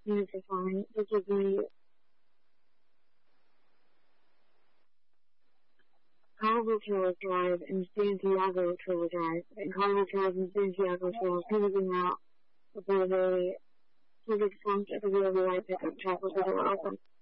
units are fine. This would be Carnival Trails Drive and Santiago Trail Drive. And Carnival Trails and Santiago Trails closing out before they get slumped at the wheel of the light pickup truck with the door open.